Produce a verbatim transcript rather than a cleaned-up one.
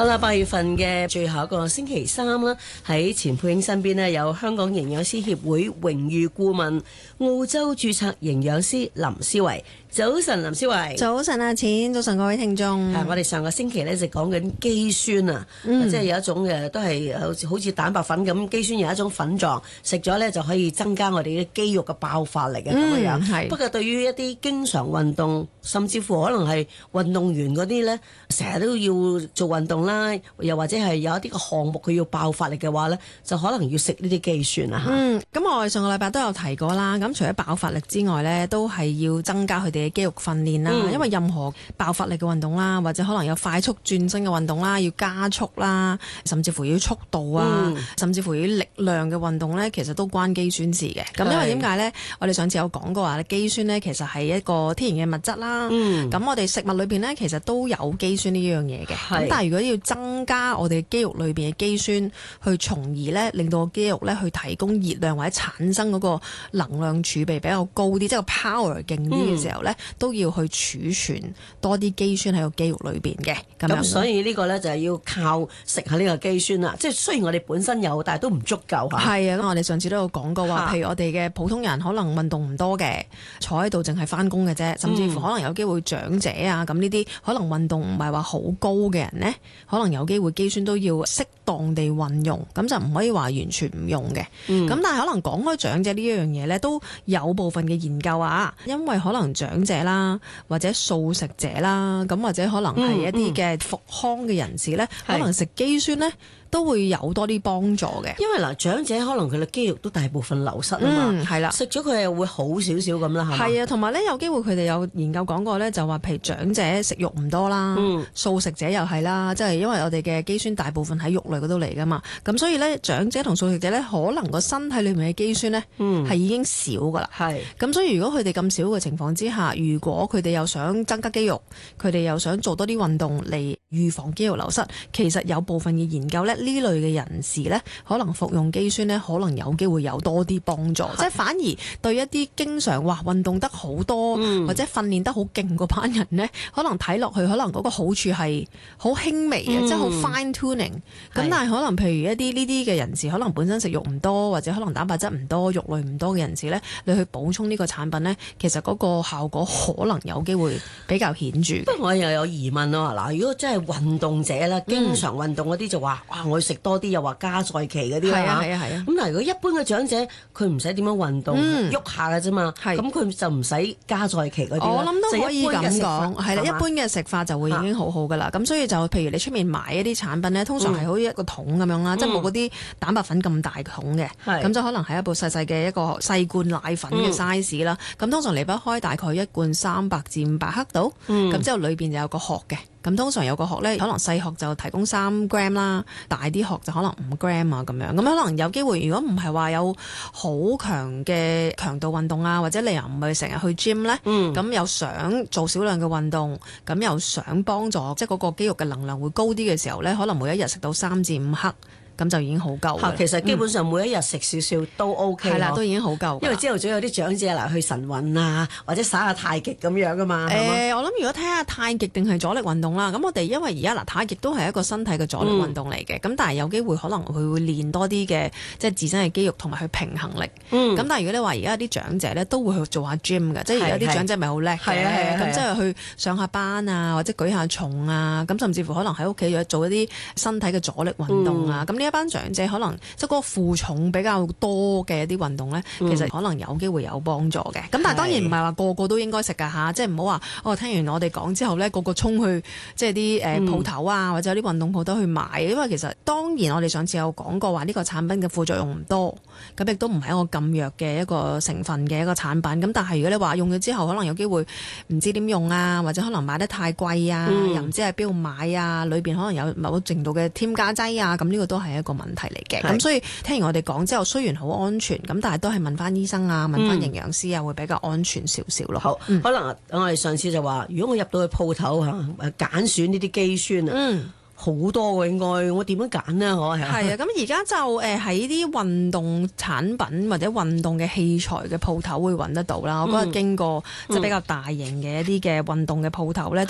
好啦，八月份嘅最後一個星期三啦，喺錢佩英身邊呢，有香港營養師協會榮譽顧問、澳洲註冊營養師林思維。早晨，林思維。 早晨啊，錢，早晨各位聽眾。 係我哋上個星期咧就講緊肌酸啊，嗯、即係有一種嘅都係好似好似蛋白粉咁，肌酸有一種粉狀，食咗咧就可以增加我哋嘅肌肉嘅爆發力嘅咁嘅樣。係。不過對於一啲經常運動，甚至乎可能係運動員嗰啲咧，成日都要做運動啦，又或者係有一啲嘅項目佢要爆發力嘅話咧，就可能要食呢啲肌酸啊。 嗯，咁我哋上個禮拜都有提過啦。咁除咗爆發力之外咧，都係要增加佢哋嘅肌肉訓練啦。嗯、因為任何爆發力嘅運動啦，或者可能有快速轉身嘅運動啦，要加速啦，甚至乎要速度啊，嗯、甚至乎要力量嘅運動咧，其實都關肌酸事嘅。咁因為點解咧？我哋上次有講過話，肌酸咧其實係一個天然嘅物質啦。咁、嗯、我哋食物裏邊咧，其實都有肌酸呢樣嘢嘅。咁但係如果要增加我哋肌肉裏邊嘅肌酸，去從而咧令到個肌肉咧去提供熱量或者產生嗰個能量儲備比較高啲，即係個 power 勁啲嘅時候咧，嗯、都要去儲存多啲肌酸喺個肌肉裏邊嘅。咁所以呢個咧就係要靠食下呢個肌酸啦。即係雖然我哋本身有，但係都唔足夠嚇。係啊，咁我哋上次都有講過話，譬如我哋嘅普通人可能運動唔多嘅，坐喺度淨係翻工嘅啫，甚至乎可能有機會長者啊，咁呢啲可能運動唔係話好高嘅人呢，可能有機會肌酸都要適當地運用，咁就唔可以話完全唔用嘅。咁、嗯、但係可能講開長者呢一樣嘢呢，都有部分嘅研究啊，因為可能長者啦，或者素食者啦，咁或者可能係一啲嘅復康嘅人士呢，嗯嗯、可能食肌酸呢都會有多啲幫助嘅。 因為嗱，長者可能佢嘅肌肉都大部分流失啊嘛，係啦、嗯，食咗佢又會好少少咁啦，係嘛？係啊，同埋咧有機會佢哋有研究講過咧，就話譬如長者食肉唔多啦，嗯、素食者又係啦，即係因為我哋嘅肌酸大部分喺肉類嗰度嚟噶嘛，咁所以咧長者同素食者咧，可能個身體裏面嘅肌酸咧係已經少噶啦，係、嗯。咁所以如果佢哋咁少嘅情況之下，如果佢哋又想增加肌肉，佢哋又想做多啲運動嚟預防肌肉流失，其實有部分嘅研究咧。呢類嘅人士呢，可能服用肌酸呢，可能有機會有多啲幫助，即係反而對一啲經常話運動得好多、嗯、或者訓練得好勁嗰班人呢，可能睇落去可能嗰個好處係好輕微嘅，嗯、即係好 fine tuning。咁但係可能譬如一啲呢啲嘅人士，可能本身食肉唔多，或者可能蛋白質唔多、肉類唔多嘅人士呢，你去補充呢個產品呢，其實嗰個效果可能有機會比較顯著。 不過我又有疑問咯，嗱，如果真係運動者啦，經常運動嗰啲就話哇我食多啲又話加賽期嗰啲啦，係啊係啊係啊。咁但係如果一般嘅長者，佢唔使點樣運動，喐、嗯、下嘅啫嘛，咁佢就唔使加賽期嗰啲。我諗都可以咁講，係啦，一般嘅食法就會已經好好噶啦。咁、啊、所以就譬如你出面買一啲產品咧，通常係好似一個桶咁樣啦，嗯、即係冇嗰啲蛋白粉咁大桶嘅，咁、嗯、就可能係一部細細嘅一個細罐奶粉嘅 size 啦。咁、嗯、通常離不開大概一罐三百至五百克度，咁、嗯、之後裏邊就有個殼嘅。咁通常有個殼咧，可能細殼就提供三 gram 啦，大啲殼就可能五 gram 啊咁樣。咁可能有機會，如果唔係話有好強嘅強度運動啊，或者你又唔係成日去 gym 咧，咁、嗯、又想做少量嘅運動，咁又想幫助即係嗰個肌肉嘅能量會高啲嘅時候咧，可能每一日食到三至五克。咁就已經好夠啦。其實基本上每一日食少少都 OK。係啦，都已經好夠。因為朝頭早有啲長者嗱去晨運啊，或者耍下太極咁樣噶嘛。誒、呃，我諗如果睇下太極定係阻力運動啦，咁我哋因為而家嗱太極都係一個身體嘅阻力運動嚟嘅，咁、嗯、但係有機會可能佢會練多啲嘅即係自身嘅肌肉同埋去平衡力。咁、嗯、但係如果你話而家啲長者咧都會去做下 gym 嘅，即係而家啲長者咪好叻嘅。係啊係啊。咁即係去上下班啊，或者舉下重啊，咁甚至乎可能喺屋企做一啲身體嘅阻力運動啊。咁呢一班長者可能即係嗰個負重比較多嘅一啲運動咧，嗯、其實可能有機會有幫助嘅。咁、嗯、但係當然唔係話個個都應該食㗎吓，即係唔好話哦。聽完我哋講之後咧，個個衝去即係啲誒鋪頭啊，或者有啲運動鋪頭去買。因為其實當然我哋上次有講過話呢個產品嘅副作用唔多，咁亦都唔係一個咁弱嘅一個成分嘅一個產品。咁但係如果你話用咗之後，可能有機會唔知點用啊，或者可能買得太貴啊，嗯、又唔知喺邊度買啊，裏邊可能有某程度嘅添加劑啊，咁呢個都係一個問題嚟嘅。咁所以聽完我哋講之後，雖然好安全，咁但係都係問翻醫生啊，問翻營養師啊，嗯、會比較安全少少咯。好，嗯、可能我哋上次就話，如果我入到去鋪頭嚇，誒揀選呢啲肌酸啊。嗯好多喎，應該我點樣揀呢？可係係啊，咁而家就誒喺啲運動產品或者運動嘅器材嘅鋪頭會揾得到啦。嗯、我嗰日經過即係比較大型嘅一啲嘅運動嘅鋪頭咧，嗯、